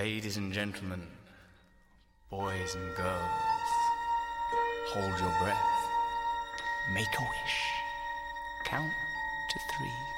Ladies and gentlemen, boys and girls, hold your breath, make a wish, count to 3.